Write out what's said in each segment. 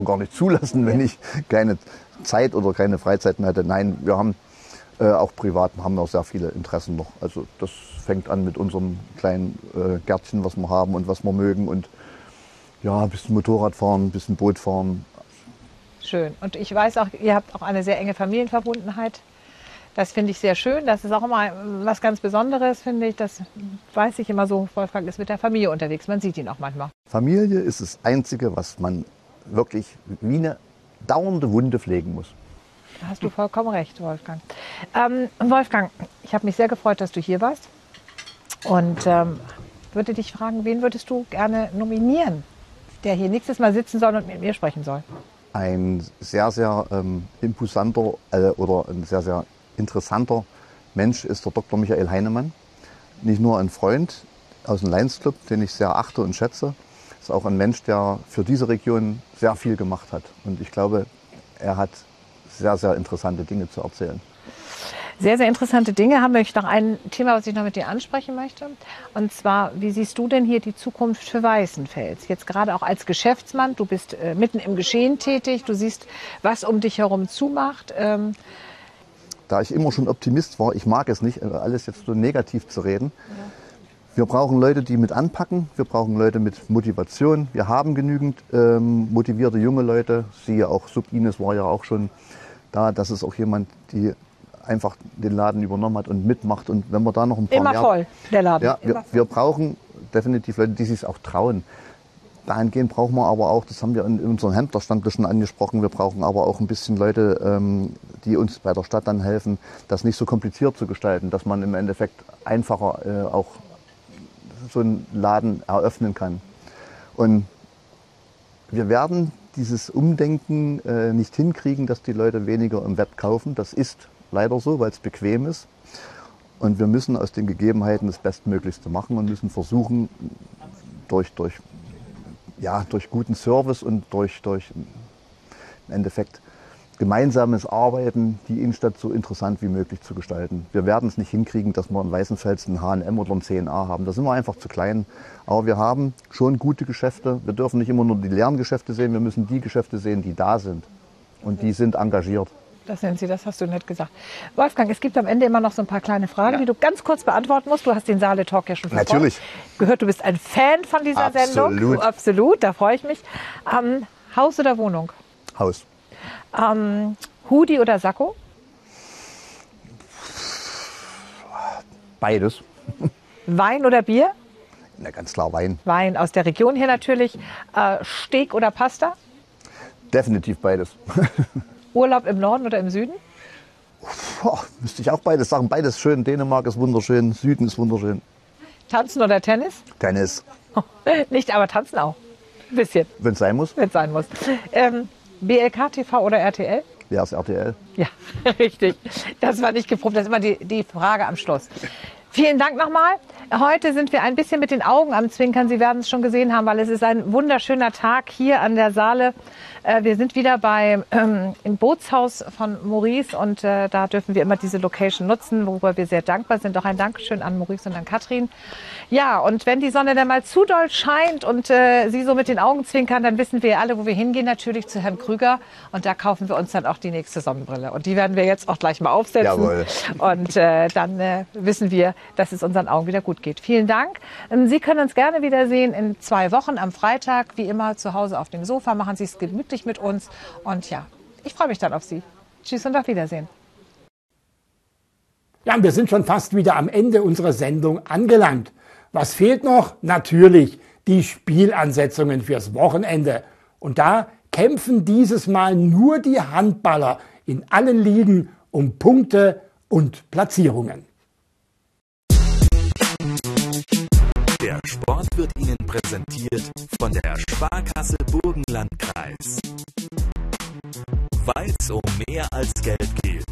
gar nicht zulassen, wenn ich keine Zeit oder keine Freizeiten hätte. Nein, wir haben auch privat haben wir sehr viele Interessen noch. Also das fängt an mit unserem kleinen Gärtchen, was wir haben und was wir mögen. Und ja, ein bisschen Motorrad fahren, ein bisschen Boot fahren. Schön. Und ich weiß auch, ihr habt auch eine sehr enge Familienverbundenheit. Das finde ich sehr schön. Das ist auch immer was ganz Besonderes, finde ich. Das weiß ich immer so. Wolfgang ist mit der Familie unterwegs. Man sieht ihn auch manchmal. Familie ist das Einzige, was man wirklich wie eine dauernde Wunde pflegen muss. Da hast du vollkommen recht, Wolfgang. Wolfgang, ich habe mich sehr gefreut, dass du hier warst. Und würde dich fragen, wen würdest du gerne nominieren, der hier nächstes Mal sitzen soll und mit mir sprechen soll? Ein sehr, sehr imposanter oder ein sehr, sehr interessanter Mensch ist der Dr. Michael Heinemann. Nicht nur ein Freund aus dem Lions Club, den ich sehr achte und schätze, ist auch ein Mensch, der für diese Region sehr viel gemacht hat. Und ich glaube, er hat sehr, sehr interessante Dinge zu erzählen. Sehr, sehr interessante Dinge. Haben wir noch ein Thema, was ich noch mit dir ansprechen möchte. Und zwar, wie siehst du denn hier die Zukunft für Weißenfels? Jetzt gerade auch als Geschäftsmann, du bist mitten im Geschehen tätig, du siehst, was um dich herum zumacht. Da ich immer schon Optimist war, ich mag es nicht, alles jetzt so negativ zu reden. Ja. Wir brauchen Leute, die mit anpacken. Wir brauchen Leute mit Motivation. Wir haben genügend motivierte junge Leute. Siehe auch Sub-Ines war ja auch schon da. Das ist auch jemand, die einfach den Laden übernommen hat und mitmacht. Und wenn wir da noch ein paar immer mehr, voll, der Laden. Ja, wir brauchen definitiv Leute, die sich auch trauen. Dahingehend brauchen wir aber auch, das haben wir in unserem Händlerstand schon angesprochen, wir brauchen aber auch ein bisschen Leute, die uns bei der Stadt dann helfen, das nicht so kompliziert zu gestalten, dass man im Endeffekt einfacher auch so einen Laden eröffnen kann. Und wir werden dieses Umdenken nicht hinkriegen, dass die Leute weniger im Web kaufen. Das ist leider so, weil es bequem ist. Und wir müssen aus den Gegebenheiten das Bestmöglichste machen und müssen versuchen, durch guten Service und durch im Endeffekt gemeinsames Arbeiten die Innenstadt so interessant wie möglich zu gestalten. Wir werden es nicht hinkriegen, dass wir in Weißenfels einen H&M oder einen C&A haben. Da sind wir einfach zu klein. Aber wir haben schon gute Geschäfte. Wir dürfen nicht immer nur die leeren Geschäfte sehen, wir müssen die Geschäfte sehen, die da sind. Und die sind engagiert. Das nennen Sie, das hast du nett gesagt. Wolfgang, es gibt am Ende immer noch so ein paar kleine Fragen, die du ganz kurz beantworten musst. Du hast den Saale-Talk ja schon verfolgt. Natürlich. Gehört, du bist ein Fan von dieser Sendung. Du, absolut, da freue ich mich. Haus oder Wohnung? Haus. Hoodie oder Sakko? Beides. Wein oder Bier? Na, ganz klar Wein. Wein aus der Region hier natürlich. Steak oder Pasta? Definitiv beides. Urlaub im Norden oder im Süden? Müsste ich auch beides sagen. Beides schön. Dänemark ist wunderschön, Süden ist wunderschön. Tanzen oder Tennis? Tennis. Nicht, aber tanzen auch. Ein bisschen. Wenn es sein muss. Wenn es sein muss. BLK TV oder RTL? Ja, ist RTL. Ja, richtig. Das war nicht geprobt. Das ist immer die Frage am Schluss. Vielen Dank nochmal. Heute sind wir ein bisschen mit den Augen am Zwinkern. Sie werden es schon gesehen haben, weil es ist ein wunderschöner Tag hier an der Saale. Wir sind wieder im Bootshaus von Maurice und da dürfen wir immer diese Location nutzen, worüber wir sehr dankbar sind. Auch ein Dankeschön an Maurice und an Katrin. Ja, und wenn die Sonne dann mal zu doll scheint und Sie so mit den Augen zwinkern, dann wissen wir alle, wo wir hingehen, natürlich zu Herrn Krüger. Und da kaufen wir uns dann auch die nächste Sonnenbrille. Und die werden wir jetzt auch gleich mal aufsetzen. Jawohl. Und dann wissen wir, dass es unseren Augen wieder gut geht. Vielen Dank. Sie können uns gerne wiedersehen in 2 Wochen am Freitag. Wie immer zu Hause auf dem Sofa. Machen Sie es gemütlich mit uns. Und ja, ich freue mich dann auf Sie. Tschüss und auf Wiedersehen. Ja, und wir sind schon fast wieder am Ende unserer Sendung angelangt. Was fehlt noch? Natürlich die Spielansetzungen fürs Wochenende. Und da kämpfen dieses Mal nur die Handballer in allen Ligen um Punkte und Platzierungen. Der Sport wird Ihnen präsentiert von der Sparkasse Burgenlandkreis. Weil es um mehr als Geld geht.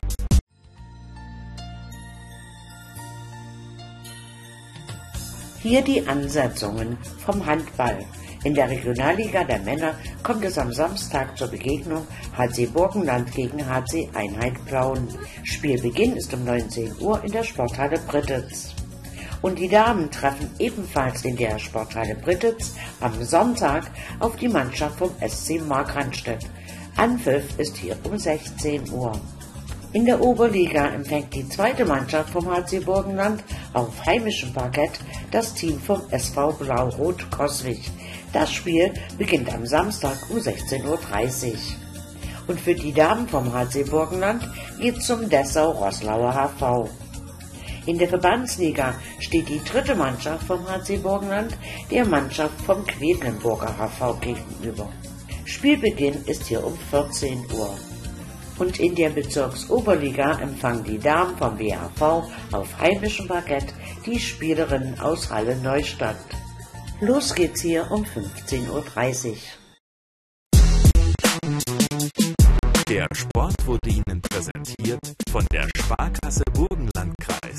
Hier die Ansetzungen vom Handball. In der Regionalliga der Männer kommt es am Samstag zur Begegnung HC Burgenland gegen HC Einheit Plauen. Spielbeginn ist um 19 Uhr in der Sporthalle Brittitz. Und die Damen treffen ebenfalls in der Sporthalle Brittitz am Sonntag auf die Mannschaft vom SC Markranstädt. Anpfiff ist hier um 16 Uhr. In der Oberliga empfängt die zweite Mannschaft vom HC Burgenland auf heimischem Parkett das Team vom SV Blau-Rot Coswig. Das Spiel beginnt am Samstag um 16:30 Uhr. Und für die Damen vom HC Burgenland geht zum Dessau-Roßlauer HV. In der Verbandsliga steht die dritte Mannschaft vom HC Burgenland der Mannschaft vom Quedlinburger HV gegenüber. Spielbeginn ist hier um 14 Uhr. Und in der Bezirksoberliga empfangen die Damen vom WHV auf heimischem Parkett die Spielerinnen aus Halle Neustadt. Los geht's hier um 15:30 Uhr. Der Sport wurde Ihnen präsentiert von der Sparkasse Burgenlandkreis.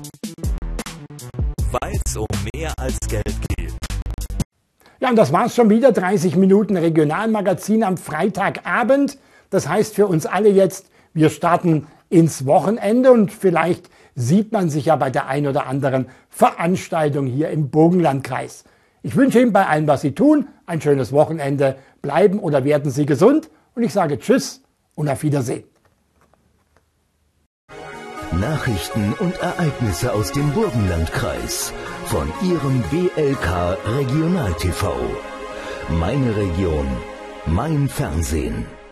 Weil es um mehr als Geld geht. Ja, und das war's schon wieder. 30 Minuten Regionalmagazin am Freitagabend. Das heißt für uns alle jetzt, wir starten ins Wochenende und vielleicht sieht man sich ja bei der ein oder anderen Veranstaltung hier im Burgenlandkreis. Ich wünsche Ihnen bei allem, was Sie tun, ein schönes Wochenende. Bleiben oder werden Sie gesund. Und ich sage Tschüss und auf Wiedersehen. Nachrichten und Ereignisse aus dem Burgenlandkreis von Ihrem BLK Regional TV. Meine Region, mein Fernsehen.